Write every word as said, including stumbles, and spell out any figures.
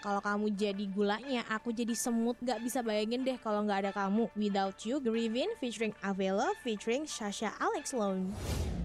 Kalau kamu jadi gulanya, aku jadi semut. Gak bisa bayangin deh kalau gak ada kamu. Without You, Grievin featuring Avella featuring Sasha Alex Lone.